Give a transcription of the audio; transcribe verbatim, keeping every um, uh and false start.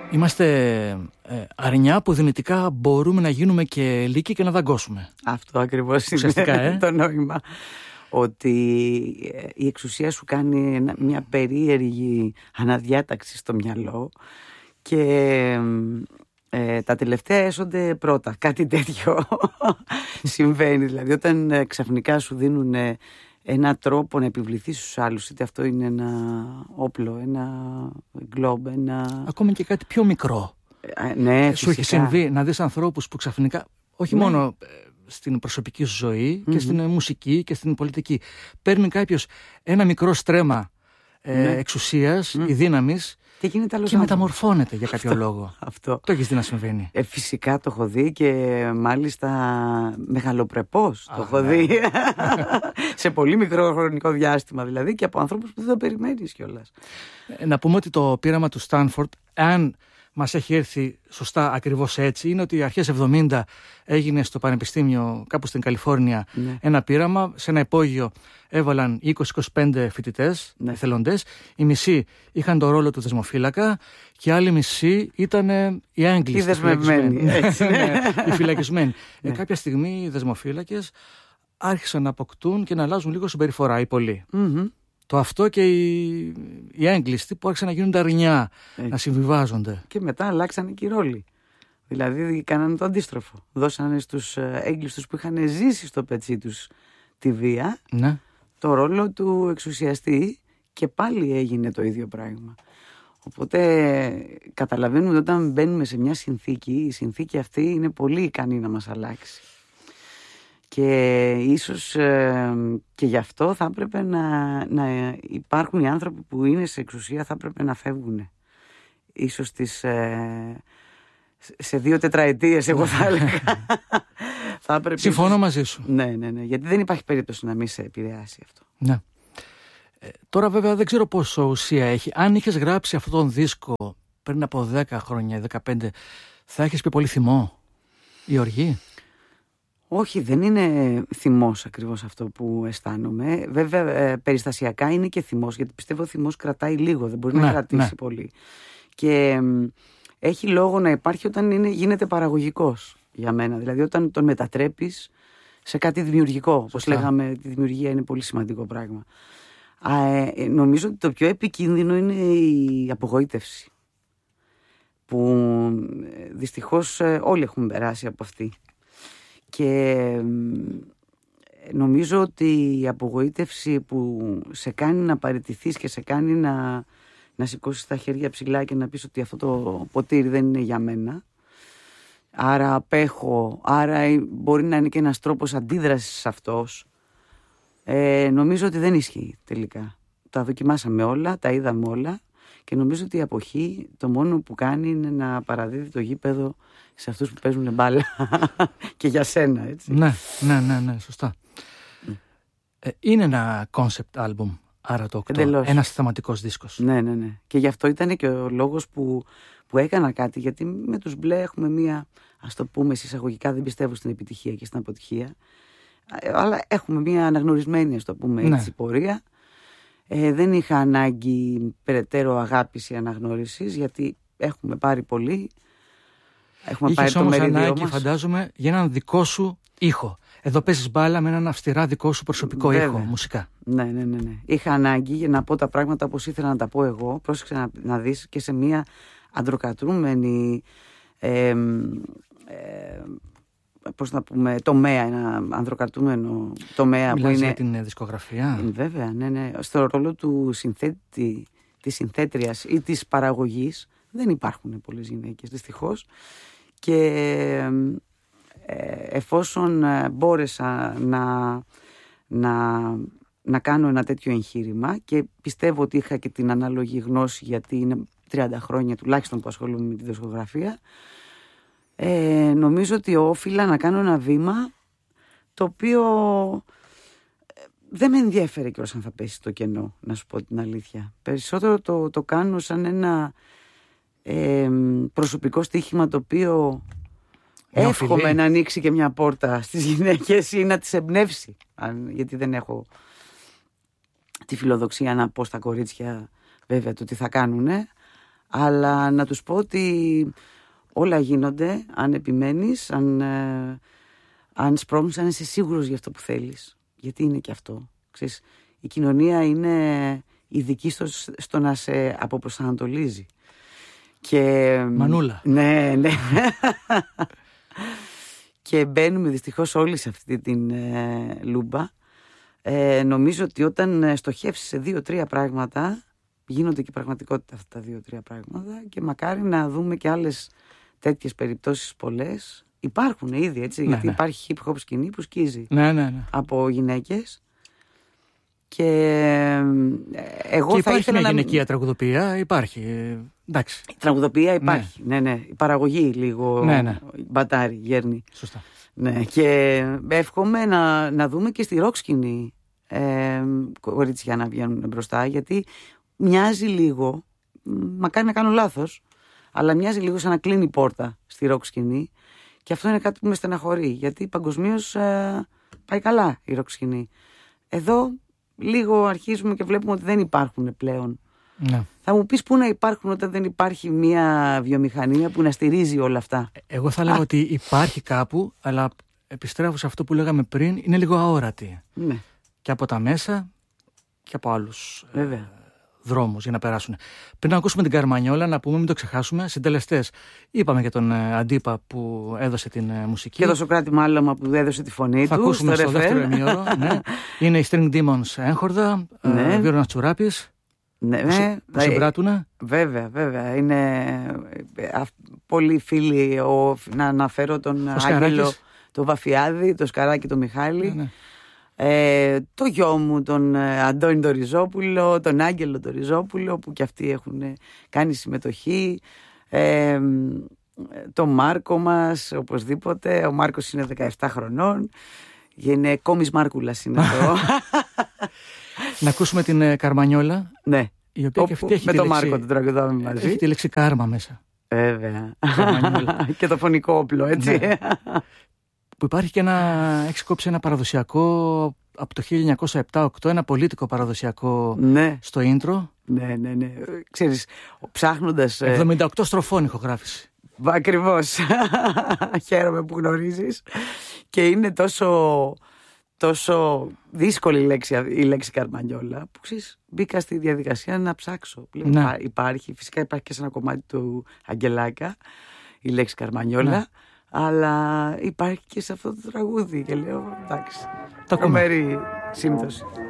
Είμαστε ε, αρνιά που δυνητικά μπορούμε να γίνουμε και λύκοι και να δαγκώσουμε. Αυτό ακριβώς είναι ε? το νόημα. Ότι η εξουσία σου κάνει μια περίεργη αναδιάταξη στο μυαλό και ε, τα τελευταία έσονται πρώτα. Κάτι τέτοιο συμβαίνει. Δηλαδή όταν ε, ξαφνικά σου δίνουν ε, ένα τρόπο να επιβληθείς στους άλλους, είτε αυτό είναι ένα όπλο, ένα γκλόμπ, ένα... Ακόμη και κάτι πιο μικρό. Ε, ναι, σου έχει συμβεί να δεις ανθρώπους που ξαφνικά, όχι ναι. μόνο στην προσωπική σου ζωή και mm-hmm. στην μουσική και στην πολιτική, παίρνει κάποιος ένα μικρό στρέμμα ε, ναι. εξουσίας ή mm. δύναμης και, και μεταμορφώνεται για κάποιο αυτό, λόγο. Αυτό. Το έχεις δει να συμβαίνει? Ε, φυσικά το έχω δει και μάλιστα μεγαλοπρεπώς το έχω ναι. δει. Σε πολύ μικρό χρονικό διάστημα δηλαδή και από ανθρώπους που δεν το περιμένεις κιόλας. Ε, να πούμε ότι το πείραμα του Στάνφορντ, αν μας έχει έρθει σωστά ακριβώς έτσι, είναι ότι αρχές εβδομήντα έγινε στο Πανεπιστήμιο κάπου στην Καλιφόρνια ναι. ένα πείραμα. Σε ένα υπόγειο έβαλαν είκοσι με είκοσι πέντε φοιτητές, ναι. εθελοντές. Οι μισοί είχαν το ρόλο του δεσμοφύλακα και άλλοι μισοί ήταν οι Άγγλοι. Οι δεσμευμένοι. Έτσι, ναι. Οι φυλακισμένοι. ναι. ε, κάποια στιγμή οι δεσμοφύλακες άρχισαν να αποκτούν και να αλλάζουν λίγο συμπεριφορά, οι πολλοί. Mm-hmm. Το αυτό και οι, οι έγκλειστοι που άρχισαν να γίνονται αρνιά, έτσι. Να συμβιβάζονται. Και μετά αλλάξανε και οι ρόλοι. Δηλαδή κάνανε το αντίστροφο. Δώσανε στους έγκλειστους που είχαν ζήσει στο πετσί τους τη βία, ναι. το ρόλο του εξουσιαστή και πάλι έγινε το ίδιο πράγμα. Οπότε καταλαβαίνουμε ότι όταν μπαίνουμε σε μια συνθήκη, η συνθήκη αυτή είναι πολύ ικανή να μας αλλάξει. Και ίσως ε, και γι' αυτό θα έπρεπε να, να υπάρχουν οι άνθρωποι που είναι σε εξουσία, θα έπρεπε να φεύγουν. Ίσως τις, ε, σε δύο τετραετίες, εγώ θα έλεγα. θα έπρεπε Συμφωνώ ίσως... μαζί σου. Ναι, ναι, ναι, γιατί δεν υπάρχει περίπτωση να μην σε επηρεάσει αυτό. Ναι. Ε, τώρα βέβαια δεν ξέρω πόσο ουσία έχει. Αν είχες γράψει αυτόν τον δίσκο πριν από δέκα χρόνια, δεκαπέντε, θα έχεις πει πολύ θυμό ή οργή? Όχι, δεν είναι θυμός ακριβώς αυτό που αισθάνομαι. Βέβαια, ε, περιστασιακά είναι και θυμός, γιατί πιστεύω ο θυμός κρατάει λίγο, δεν μπορεί ναι, να κρατήσει ναι. πολύ. Και ε, έχει λόγο να υπάρχει όταν είναι, γίνεται παραγωγικός για μένα. Δηλαδή, όταν τον μετατρέπεις σε κάτι δημιουργικό. Όπως λέγαμε, τη δημιουργία είναι πολύ σημαντικό πράγμα. Α, ε, νομίζω ότι το πιο επικίνδυνο είναι η απογοήτευση. Που ε, δυστυχώς ε, όλοι έχουμε περάσει από αυτή. Και νομίζω ότι η απογοήτευση που σε κάνει να παραιτηθείς και σε κάνει να, να σηκώσεις τα χέρια ψηλά και να πεις ότι αυτό το ποτήρι δεν είναι για μένα, άρα απέχω, άρα μπορεί να είναι και ένας τρόπος αντίδρασης αυτός, ε, νομίζω ότι δεν ισχύει τελικά. Τα δοκιμάσαμε όλα, τα είδαμε όλα και νομίζω ότι η αποχή το μόνο που κάνει είναι να παραδίδει το γήπεδο σε αυτούς που παίζουν μπάλα και για σένα, έτσι. Ναι, ναι, ναι, ναι σωστά. Mm. Ε, είναι ένα concept album, άρα το οκτώ, εντελώς. Ένας θεματικός δίσκος. Ναι, ναι, ναι. Και γι' αυτό ήταν και ο λόγος που, που έκανα κάτι, γιατί με τους μπλε έχουμε μία, ας το πούμε εισαγωγικά, δεν πιστεύω στην επιτυχία και στην αποτυχία, αλλά έχουμε μία αναγνωρισμένη, ας το πούμε έτσι, ναι. πορεία. Ε, δεν είχα ανάγκη περαιτέρω αγάπης ή αναγνώρισης, γιατί έχουμε πάρει πολύ. Έχουμε Είχες πάρει όμως το μερίδιο ανάγκη, μας. Φαντάζομαι, για έναν δικό σου ήχο. Εδώ παίζεις μπάλα με έναν αυστηρά δικό σου προσωπικό Βέβαια. ήχο, μουσικά. Ναι, ναι, ναι, ναι. Είχα ανάγκη για να πω τα πράγματα όπως ήθελα να τα πω εγώ. Πρόσεξε να, να δεις και σε μια αντροκρατούμενη ε, ε, πώς να πούμε, τομέα, ένα ανδροκρατούμενο τομέα. Μιλάς που είναι για την δισκογραφία. Βέβαια, ναι, ναι. Στο ρόλο του συνθέτη, της συνθέτριας ή της παραγωγής δεν υπάρχουν πολλές γυναίκες, δυστυχώς. Και ε, εφόσον μπόρεσα να, να, να κάνω ένα τέτοιο εγχείρημα και πιστεύω ότι είχα και την ανάλογη γνώση, γιατί είναι τριάντα χρόνια τουλάχιστον που ασχολούμαι με τη δισκογραφία, ε, νομίζω ότι όφιλα να κάνω ένα βήμα το οποίο δεν με ενδιέφερε κιόλας αν θα πέσει στο κενό, να σου πω την αλήθεια. Περισσότερο το, το κάνω σαν ένα ε, προσωπικό στοίχημα το οποίο εύχομαι να ανοίξει και μια πόρτα στις γυναίκες ή να τις εμπνεύσει. Αν, γιατί δεν έχω τη φιλοδοξία να πω στα κορίτσια βέβαια το τι θα κάνουνε, Αλλά να τους πω ότι όλα γίνονται αν επιμένεις, αν, ε, αν σπρώχνεις, αν είσαι σίγουρος για αυτό που θέλεις. Γιατί είναι και αυτό. Ξέρεις, η κοινωνία είναι ειδική στο, στο να σε αποπροσανατολίζει. Και, Μανούλα. Ναι, ναι. Και μπαίνουμε δυστυχώς όλοι σε αυτή την ε, λούμπα. Ε, νομίζω ότι όταν στοχεύσεις σε δύο-τρία πράγματα, γίνονται και πραγματικότητα αυτά τα δύο-τρία πράγματα, και μακάρι να δούμε και άλλες τέτοιες περιπτώσεις πολλές. Υπάρχουν ήδη, έτσι, ναι, γιατί ναι. υπάρχει hip hop σκηνή που σκίζει ναι, ναι, ναι. από γυναίκες. Και εγώ και θα υπάρχει ήθελα μια να... γυναικεία τραγουδοποιία, υπάρχει. Εντάξει. Η τραγουδοποιία υπάρχει. Ναι, ναι. ναι. Η παραγωγή λίγο ναι, ναι. μπατάρει, γέρνει. Σωστά. Ναι. Και εύχομαι να, να δούμε και στη ροκ σκηνή ε, κορίτσια να βγαίνουν μπροστά, γιατί μοιάζει λίγο, μακάρι να κάνω λάθος, αλλά μοιάζει λίγο σαν να κλείνει η πόρτα στη ροκ σκηνή, και αυτό είναι κάτι που με στεναχωρεί, γιατί παγκοσμίως ε, πάει καλά η ροκ σκηνή. Εδώ λίγο αρχίζουμε και βλέπουμε ότι δεν υπάρχουν πλέον. Ναι. Θα μου πεις πού να υπάρχουν όταν δεν υπάρχει μια βιομηχανία που να στηρίζει όλα αυτά. Εγώ θα λέγω ότι υπάρχει κάπου, αλλά επιστρέφω σε αυτό που λέγαμε πριν, είναι λίγο αόρατη. Ναι. Και από τα μέσα και από άλλους Βέβαια. Ε, δρόμους για να περάσουν. Πριν να ακούσουμε την Καρμανιόλα, να πούμε, μην το ξεχάσουμε, συντελεστές. Είπαμε και τον ε, Αντίπα που έδωσε την ε, μουσική. Και τον Σωκράτη Μάλαμα που έδωσε τη φωνή θα του. Θα ακούσουμε στο, στο δεύτερο ημίωρο. Ναι. Είναι οι String Demons Έγχορδα, ναι. ε, Βίρονας Τσουράπης. Ναι, ναι. Που συμπράττουνε. Βέβαια, βέβαια. Είναι α, πολλοί φίλοι. Ο, να αναφέρω τον Άγγελο, τον Βαφιάδη, τον Σκαράκη, τον Μιχάλη. Ναι, ναι. Ε, το γιο μου, τον Αντώνη τον Ριζόπουλο, τον Άγγελο τον Ριζόπουλο, που και αυτοί έχουν κάνει συμμετοχή. Ε, τον Μάρκο μας, οπωσδήποτε. Ο Μάρκος είναι δεκαεπτά χρονών. Είναι κόμις Μάρκουλας είναι εδώ. Να ακούσουμε την ε, Καρμανιόλα. Ναι. Η οποία και αυτή έχει με τη τον λέξη, Μάρκο την τραγουδάμε μαζί. Έχει τη λέξη κάρμα μέσα. Βέβαια. Και το φωνικό όπλο, έτσι. Ναι. Που υπάρχει και ένα, έχει κόψει ένα παραδοσιακό από το χίλια εννιακόσια επτά οκτώ, ένα πολίτικο παραδοσιακό, ναι, στο intro. Ναι, ναι, ναι. Ξέρεις, ψάχνοντας... εβδομήντα οκτώ στροφών ηχογράφηση. Ακριβώς. Χαίρομαι που γνωρίζεις. Και είναι τόσο, τόσο δύσκολη η λέξη, η λέξη Καρμανιόλα, που ξέρεις, μπήκα στη διαδικασία να ψάξω. Ναι. Υπάρχει, φυσικά υπάρχει και σε ένα κομμάτι του Αγγελάκα η λέξη Καρμανιόλα. Ναι. Αλλά υπάρχει και σε αυτό το τραγούδι. Και λέω, εντάξει, τρομερή σύμπτωση.